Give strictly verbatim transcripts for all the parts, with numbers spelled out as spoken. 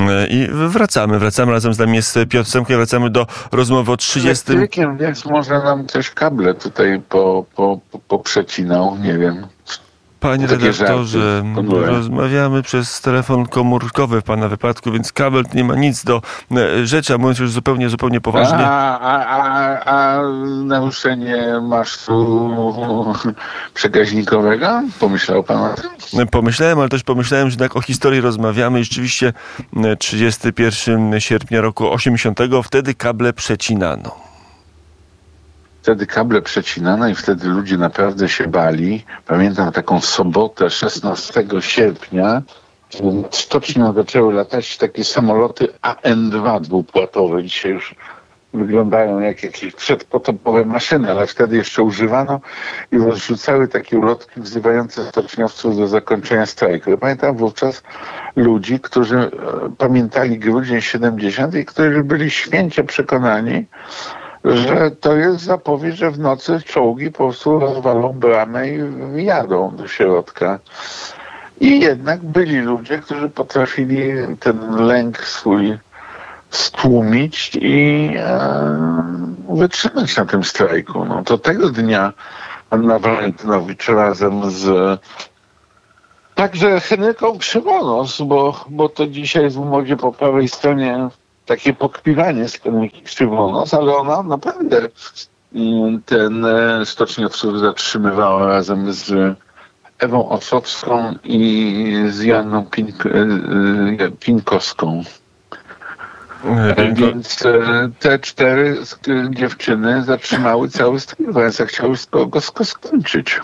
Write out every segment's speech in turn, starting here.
I wracamy, wracamy razem z nami jest Piotr Semka, wracamy do rozmowy o trzydziestym. Elektrykiem, więc może nam też kable tutaj po, po, po, poprzecinał, nie wiem. Panie redaktorze, rozmawiamy przez telefon komórkowy w pana wypadku, więc kabel nie ma nic do rzeczy, a mówiąc już zupełnie, zupełnie poważnie. A, a, a, a naruszenie masztu przekaźnikowego? Pomyślał pan o tym? Pomyślałem, ale też pomyślałem, że tak o historii rozmawiamy i rzeczywiście trzydziestego pierwszego sierpnia roku osiemdziesiątego wtedy kable przecinano. Wtedy kable przecinano i wtedy ludzie naprawdę się bali. Pamiętam taką sobotę szesnastego sierpnia, kiedy stocznią zaczęły latać takie samoloty A N dwa dwupłatowe. Dzisiaj już wyglądają jak jakieś przedpotopowe maszyny, ale wtedy jeszcze używano i rozrzucały takie ulotki wzywające stoczniowców do zakończenia strajku. Ja pamiętam wówczas ludzi, którzy e, pamiętali grudzień siedemdziesiąty i którzy byli święcie przekonani, że to jest zapowiedź, że w nocy czołgi po prostu rozwalą bramę i jadą do środka. I jednak byli ludzie, którzy potrafili ten lęk swój stłumić i e, wytrzymać na tym strajku. No to tego dnia Anna Walentynowicz razem z także Henryką Krzywonos, bo, bo to dzisiaj jest w modzie po prawej stronie takie pokpiwanie z Henryki Krzywonos, ale ona naprawdę ten stoczniowców zatrzymywała razem z Ewą Ossowską i z Janną Pink- Pinkowską. Więc te cztery dziewczyny zatrzymały cały strajk, chciały go skończyć.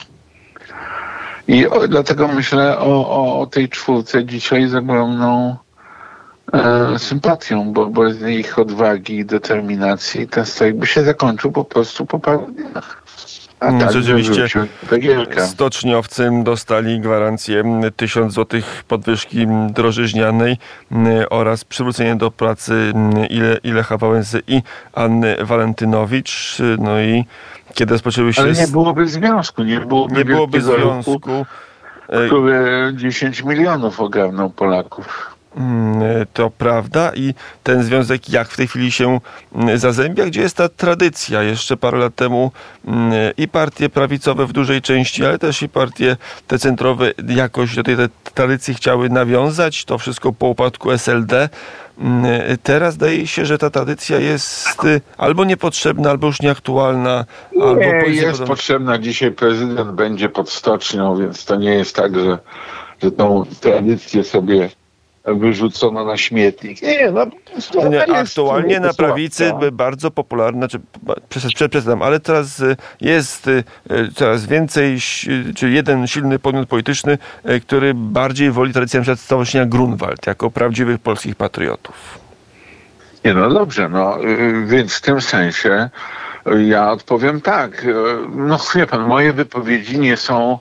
I o, dlatego myślę o, o, o tej czwórce dzisiaj z ogromną e, sympatią, bo, bo z ich odwagi i determinacji ten strajk by się zakończył po prostu po paru dniach. A tak, rzeczywiście stoczniowcy dostali gwarancję tysiąc złotych podwyżki drożyźnianej oraz przywrócenie do pracy Ile, Ilecha Wałęsy i Anny Walentynowicz. No i kiedy rozpoczęły się... Ale nie byłoby związku, nie byłoby, nie byłoby związku, ruchu, który dziesięć milionów ogarnął Polaków. To prawda i ten związek jak w tej chwili się zazębia? Gdzie jest ta tradycja? Jeszcze parę lat temu i partie prawicowe w dużej części, ale też i partie te centrowe jakoś do tej tradycji chciały nawiązać. To wszystko po upadku S L D. Teraz daje się, że ta tradycja jest albo niepotrzebna, albo już nieaktualna. Albo nie, jest podobno... potrzebna. Dzisiaj prezydent będzie pod stocznią, więc to nie jest tak, że, że tą tradycję sobie wyrzucono na śmietnik. Nie, no, no nie, aktualnie na prawicy słabka. Bardzo popularna, czy przepraszam, ale teraz jest coraz więcej, czyli jeden silny podmiot polityczny, który bardziej woli tradycję np. Stowarzyszenia Grunwald, jako prawdziwych polskich patriotów. Nie, no dobrze, no więc w tym sensie ja odpowiem tak. No wie pan, moje wypowiedzi nie są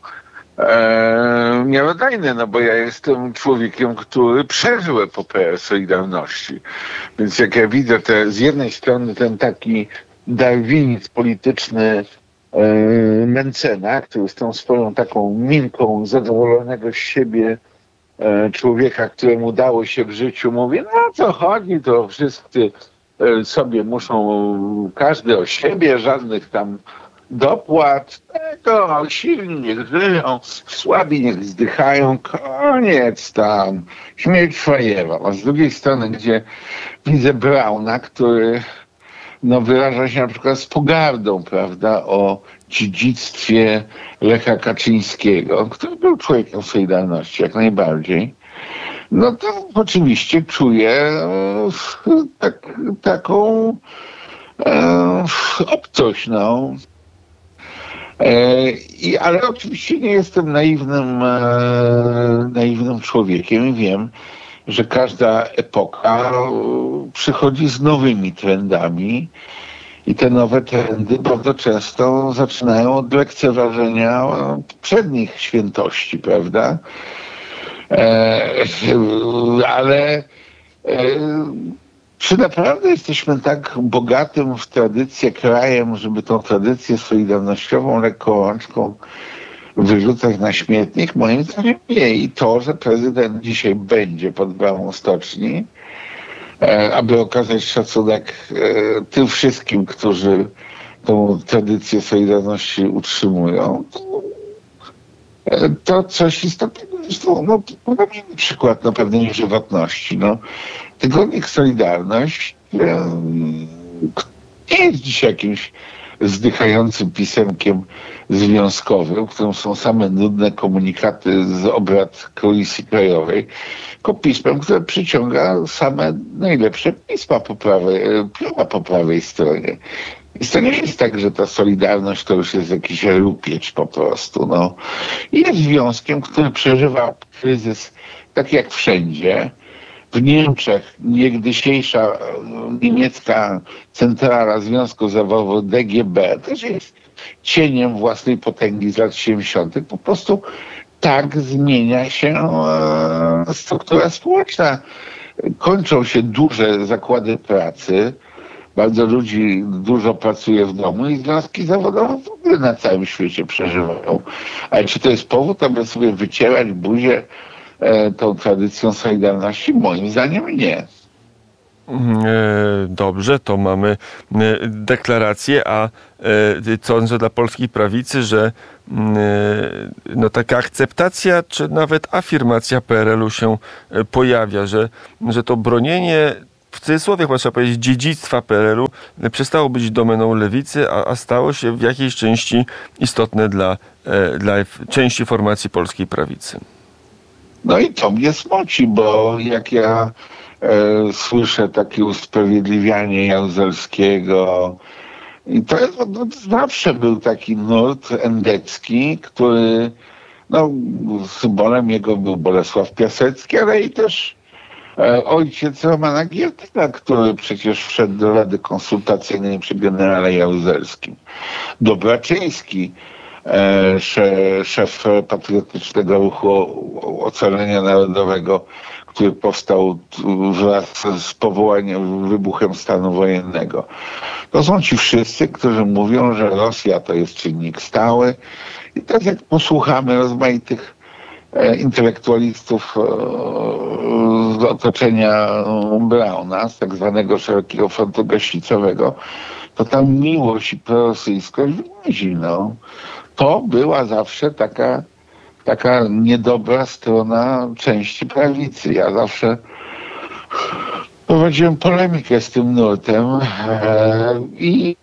E, miarodajne, no bo ja jestem człowiekiem, który przeżył epopeę Solidarności. Więc jak ja widzę te, z jednej strony ten taki darwinizm polityczny e, Mencena, który z tą swoją taką minką zadowolonego z siebie e, człowieka, któremu udało się w życiu, mówi, no o co chodzi, to wszyscy e, sobie muszą, każdy o siebie, żadnych tam dopłat, tego silni niech żyją, słabi niech zdychają, koniec tam, śmierć frajera. A z drugiej strony, gdzie widzę Brauna, który no, wyraża się na przykład z pogardą, prawda, o dziedzictwie Lecha Kaczyńskiego, który był człowiekiem Solidarności, jak najbardziej, no to oczywiście czuję e, tak, taką e, obcość, no. I, ale oczywiście nie jestem naiwnym, e, naiwnym człowiekiem i wiem, że każda epoka przychodzi z nowymi trendami i te nowe trendy bardzo często zaczynają od lekceważenia poprzednich świętości, prawda? E, ale e, czy naprawdę jesteśmy tak bogatym w tradycję krajem, żeby tą tradycję solidarnościową lekką rączką wyrzucać na śmietnik? Moim zdaniem nie. I to, że prezydent dzisiaj będzie pod bramą stoczni, aby okazać szacunek tym wszystkim, którzy tą tradycję Solidarności utrzymują, to coś istotnego. Zresztą, no, podam przykład na pewnej żywotności. No, tygodnik Solidarność nie jest dzisiaj jakimś zdychającym pisemkiem związkowym, w którym są same nudne komunikaty z obrad Komisji Krajowej, tylko pismem, które przyciąga same najlepsze pisma po prawej, pióra po prawej stronie. Więc to nie jest tak, że ta Solidarność to już jest jakiś rupieć po prostu. No. Jest związkiem, który przeżywa kryzys tak jak wszędzie. W Niemczech niegdysiejsza niemiecka centrala Związku Zawodowego D G B też jest cieniem własnej potęgi z lat siedemdziesiątych. Po prostu tak zmienia się struktura społeczna. Kończą się duże zakłady pracy. Bardzo ludzi dużo pracuje w domu i związki zawodowe w ogóle na całym świecie przeżywają. Ale czy to jest powód, aby sobie wycierać buzię e, tą tradycją Solidarności? Moim zdaniem nie. Dobrze, to mamy deklarację, a co że dla polskiej prawicy, że no taka akceptacja, czy nawet afirmacja P R L u się pojawia, że, że to bronienie, w cudzysłowie można powiedzieć, dziedzictwa P R L u przestało być domeną lewicy, a, a stało się w jakiejś części istotne dla, dla części formacji polskiej prawicy. No i to mnie smoci, bo jak ja e, słyszę takie usprawiedliwianie Jaruzelskiego, i to jest, no, zawsze był taki nurt endecki, który, no, symbolem jego był Bolesław Piasecki, ale i też e, ojciec Romana Giertycha, który przecież wszedł do Rady Konsultacyjnej przy generale Jaruzelskim. Dobraczyński, e, szef, szef patriotycznego ruchu Ocalenia Narodowego, który powstał wraz z powołaniem, wybuchem stanu wojennego. To są ci wszyscy, którzy mówią, że Rosja to jest czynnik stały. I tak jak posłuchamy rozmaitych e, intelektualistów e, z otoczenia Brauna, z tak zwanego Szerokiego Frontu Gaśnicowego, to tam miłość i prorosyjskość wyłazi. No. To była zawsze taka taka niedobra strona części prawicy. Ja zawsze prowadziłem polemikę z tym nurtem e, i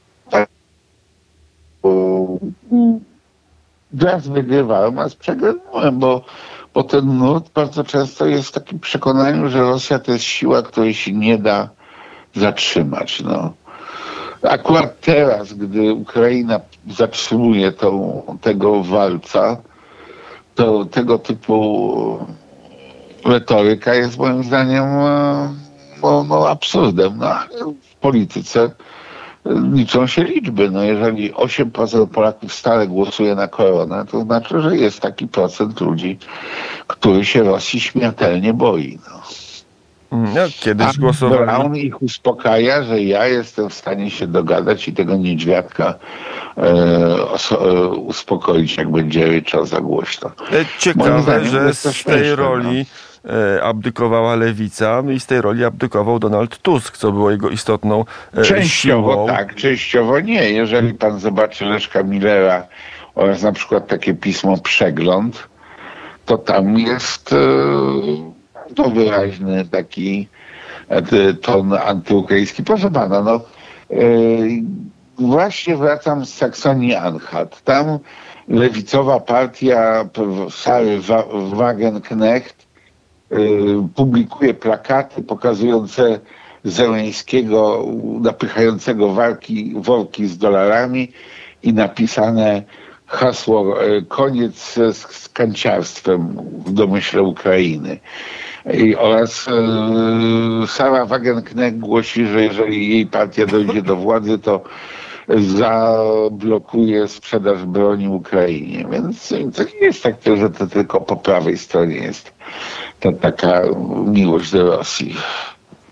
raz wygrywałem, a przegrywałem, bo, bo ten nurt bardzo często jest w takim przekonaniu, że Rosja to jest siła, której się nie da zatrzymać. No. Akurat teraz, gdy Ukraina zatrzymuje tą, tego walca, to tego typu retoryka jest moim zdaniem no, no, absurdem. No, w polityce liczą się liczby. No, jeżeli osiem procent Polaków stale głosuje na koronę, to znaczy, że jest taki procent ludzi, który się Rosji śmiertelnie boi. No. No, kiedyś głosowali. Braun ich uspokaja, że ja jestem w stanie się dogadać i tego niedźwiadka e, oso, e, uspokoić, jak będzie ryczał za głośno. Ciekawe, że z tej roli e, abdykowała lewica i z tej roli abdykował Donald Tusk, co było jego istotną e, częściowo siłą. Tak, częściowo nie. Jeżeli pan zobaczy Leszka Millera oraz na przykład takie pismo Przegląd, to tam jest e, to wyraźny taki ton antyukraiński. Proszę pana, no yy, właśnie wracam z Saksonii-Anhalt. Tam lewicowa partia Sary Wagenknecht yy, publikuje plakaty pokazujące Zełenskiego napychającego warki, worki z dolarami i napisane hasło koniec z kanciarstwem w domyśle Ukrainy. I oraz e, Sara Wagenknecht głosi, że jeżeli jej partia dojdzie do władzy, to zablokuje sprzedaż broni Ukrainie. Więc to nie jest tak, że to tylko po prawej stronie jest ta taka miłość do Rosji.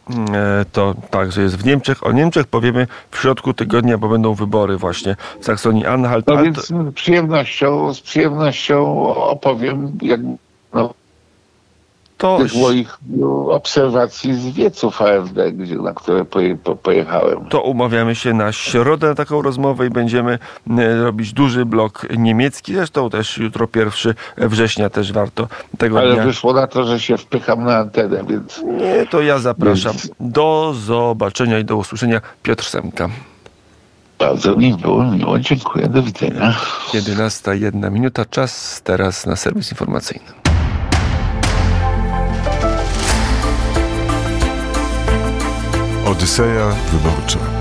to także jest w Niemczech. O Niemczech powiemy w środku tygodnia, bo będą wybory właśnie w Saksonii-Anhalt. No więc z przyjemnością, z przyjemnością opowiem, jak no, To tych moich obserwacji z wieców A F D, gdzie, na które poje, po, pojechałem. To umawiamy się na środę na taką rozmowę i będziemy robić duży blok niemiecki. Zresztą też jutro pierwszego września też warto tego Ale dnia. Ale wyszło na to, że się wpycham na antenę, więc... Nie, to ja zapraszam. Więc... Do zobaczenia i do usłyszenia. Piotr Semka. Bardzo mi było miło. Dziękuję. Do widzenia. jedenasta jedna minuta. Czas teraz na serwis informacyjny. Odyseja wyborcza.